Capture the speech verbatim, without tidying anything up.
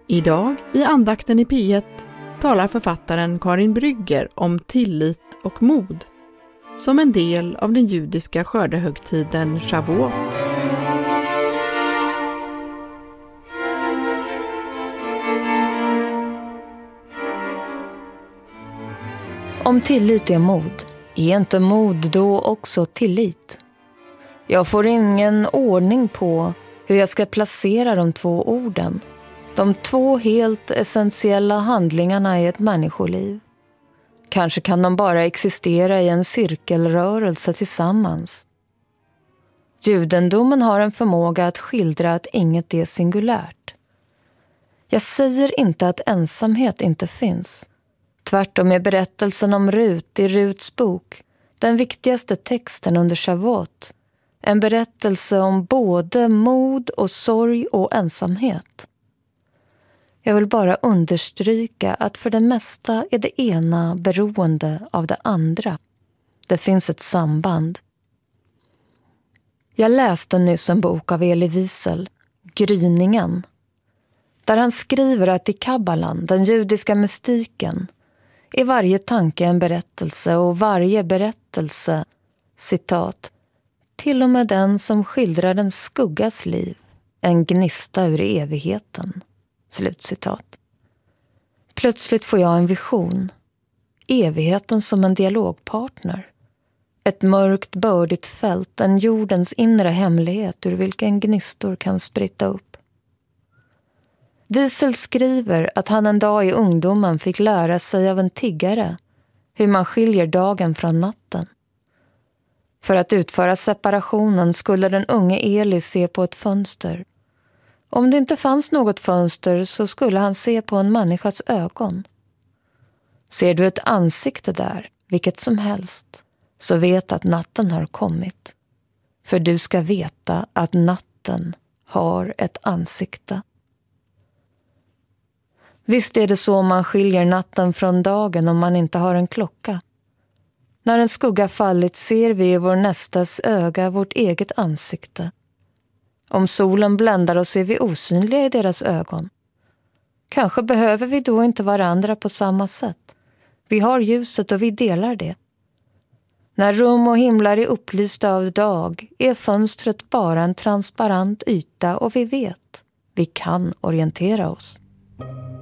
Idag i andakten i P ett talar författaren Karin Brygger om tillit och mod som en del av den judiska skördehögtiden Shavuot. Om tillit är mod, är inte mod då också tillit? Jag får ingen ordning på hur jag ska placera de två orden. De två helt essentiella handlingarna i ett människoliv. Kanske kan de bara existera i en cirkelrörelse tillsammans. Judendomen har en förmåga att skildra att inget är singulärt. Jag säger inte att ensamhet inte finns. Tvärtom är berättelsen om Rut i Ruts bok den viktigaste texten under Shavuot. En berättelse om både mod och sorg och ensamhet. Jag vill bara understryka att för det mesta är det ena beroende av det andra. Det finns ett samband. Jag läste nyss en bok av Elie Wiesel, Gryningen, där han skriver att i kabbalan, den judiska mystiken, är varje tanke en berättelse och varje berättelse, citat, till och med den som skildrar en skuggas liv, en gnista ur evigheten. Slutcitat. Plötsligt får jag en vision. Evigheten som en dialogpartner. Ett mörkt, bördigt fält, en jordens inre hemlighet ur vilken gnistor kan spritta upp. Wiesel skriver att han en dag i ungdomen fick lära sig av en tiggare hur man skiljer dagen från natten. För att utföra separationen skulle den unge Eli se på ett fönster. Om det inte fanns något fönster så skulle han se på en människas ögon. Ser du ett ansikte där, vilket som helst, så vet att natten har kommit. För du ska veta att natten har ett ansikte. Visst är det så man skiljer natten från dagen om man inte har en klocka. När en skugga fallit ser vi i vår nästas öga vårt eget ansikte. Om solen bländar oss är vi osynliga i deras ögon. Kanske behöver vi då inte varandra på samma sätt. Vi har ljuset och vi delar det. När rum och himlar är upplysta av dag är fönstret bara en transparent yta och vi vet, vi kan orientera oss.